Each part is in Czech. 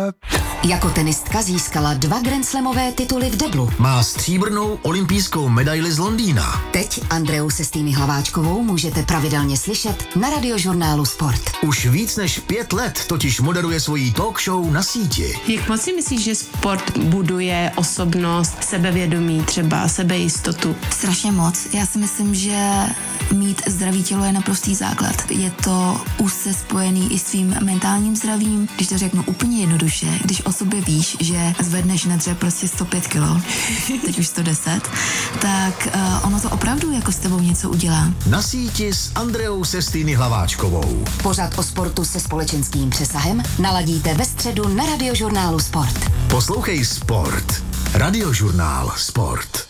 Jako tenistka získala 2 grandslamové tituly v deblu. Má stříbrnou olympijskou medaili z Londýna. Teď Andreu Sestýny Hlaváčkovou můžete pravidelně slyšet na Radiožurnálu Sport. Už víc než 5 let totiž moderuje svojí talk show na síti. Jak moc si myslíš, že sport buduje osobnost, sebevědomí, třeba sebejistotu? Strašně moc. Já si myslím, že mít zdravý tělo je naprostý základ. Je to úzce spojený i s tvým mentálním zdravím. Když to řeknu úplně jednoduše, když o sobě víš, že zvedneš na dřep prostě 105 kilo, teď už 110, tak ono to opravdu jako s tebou něco udělá. Na síti s Andreou Sestýny Hlaváčkovou. Pořad o sportu se společenským přesahem naladíte ve středu na Radiožurnálu Sport. Poslouchej Sport. Radiožurnál Sport.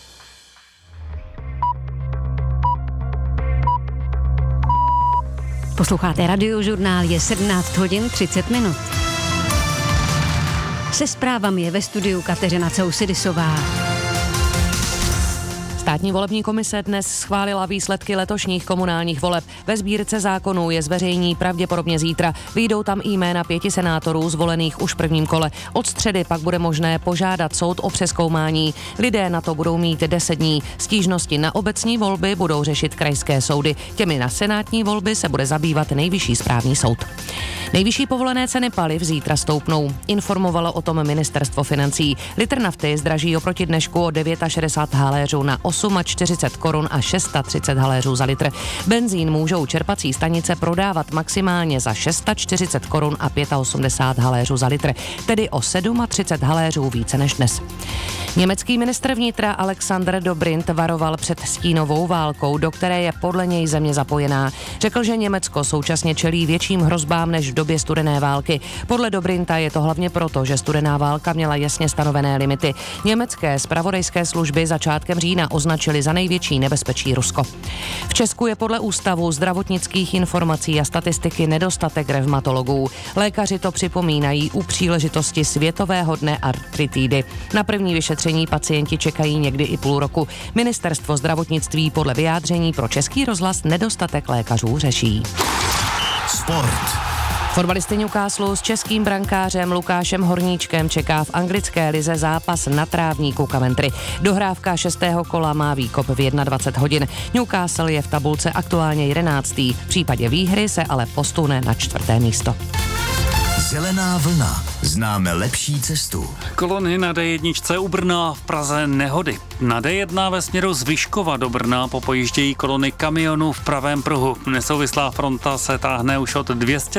Posloucháte Radiožurnál, je 17 hodin 30 minut. Se zprávami je ve studiu Kateřina Cousidisová. Státní volební komise dnes schválila výsledky letošních komunálních voleb. Ve sbírce zákonů je zveřejní pravděpodobně zítra. Vyjdou tam jména 5 senátorů zvolených už v prvním kole. Od středy pak bude možné požádat soud o přezkoumání. Lidé na to budou mít 10 dní. Stížnosti na obecní volby budou řešit krajské soudy. Těmi na senátní volby se bude zabývat Nejvyšší správní soud. Nejvyšší povolené ceny paliv zítra stoupnou. Informovalo o tom ministerstvo financí. Litr nafty zdraží oproti dnešku o 69 haléřů na 48 korun a 630 haléřů za litr. Benzín můžou čerpací stanice prodávat maximálně za 640 korun a 85 haléřů za litr, tedy o 37 haléřů více než dnes. Německý ministr vnitra Alexander Dobrindt varoval před stínovou válkou, do které je podle něj země zapojená. Řekl, že Německo současně čelí větším hrozbám než v době studené války. Podle Dobrindta je to hlavně proto, že studená válka měla jasně stanovené limity. Německé zpravodajské služby začátkem října označili za největší nebezpečí Rusko. V Česku je podle Ústavu zdravotnických informací a statistiky nedostatek revmatologů. Lékaři to připomínají u příležitosti Světového dne artritidy. Na první vyšetření pacienti čekají někdy i půl roku. Ministerstvo zdravotnictví podle vyjádření pro Český rozhlas nedostatek lékařů řeší. Sport. Fotbalisty Newcastlu s českým brankářem Lukášem Horníčkem čeká v anglické lize zápas na trávníku Coventry. Dohrávka 6. kola má výkop v 21 hodin. Newcastle je v tabulce aktuálně 11. V případě výhry se ale postune na 4. místo. Zelená vlna. Známe lepší cestu. Kolony na D1 u Brna, v Praze nehody. Na D1 ve směru z Vyškova do Brna popojíždějí kolony kamionů v pravém pruhu. Nesouvislá fronta se táhne už od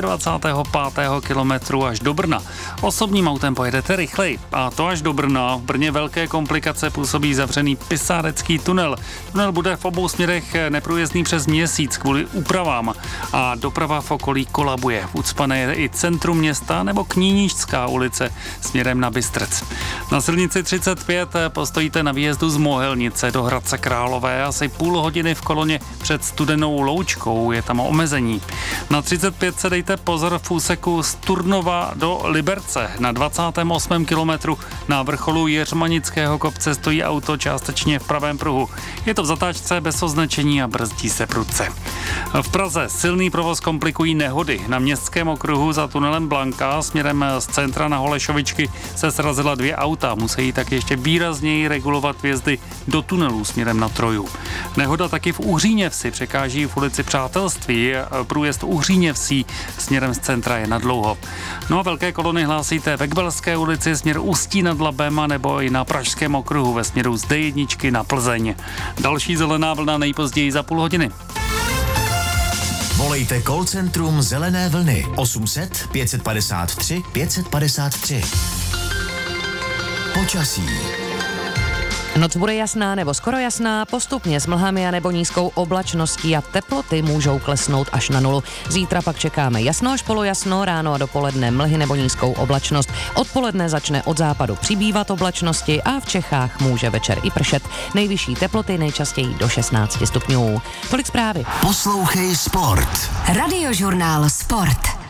225. kilometru až do Brna. Osobním autem pojedete rychleji. A to až do Brna. V Brně velké komplikace působí zavřený Pisárecký tunel. Tunel bude v obou směrech neprůjezdný přes měsíc kvůli úpravám. A doprava v okolí kolabuje. Ucpané je i centrum města nebo Kníníčská ulice směrem na Bystrec. Na silnici 35 postojíte na výjezdu z Mohelnice do Hradce Králové asi půl hodiny v koloně před Studenou Loučkou, je tam omezení. Na 35 se dejte pozor v úseku z Turnova do Liberce. Na 28. kilometru na vrcholu Jeřmanického kopce stojí auto částečně v pravém pruhu. Je to v zatáčce bez označení a brzdí se prudce. V Praze silný provoz komplikují nehody. Na Městském okruhu za tunelem Blanka směrem z centra na Holešovičky se srazila 2 auta. Musí tak ještě výrazněji regulovat vjezdy do tunelů směrem na Troju. Nehoda taky v Uhříněvsi překáží v ulici Přátelství. Průjezd Uhříněvsí směrem z centra je nadlouho. No a velké kolony hlásíte ve Kbelské ulici směr Ústí nad Labem nebo i na Pražském okruhu ve směru z D1 na Plzeň. Další zelená vlna nejpozději za půl hodiny. Volejte call centrum Zelené vlny 800 553 553. Počasí. Noc bude jasná nebo skoro jasná, postupně s mlhami a nebo nízkou oblačností a teploty můžou klesnout až na 0. Zítra pak čekáme jasno až polojasno, ráno a dopoledne mlhy nebo nízkou oblačnost. Odpoledne začne od západu přibývat oblačnosti a v Čechách může večer i pršet. Nejvyšší teploty nejčastěji do 16 stupňů. Tolik zprávy. Poslouchej Sport. Radiožurnál Sport.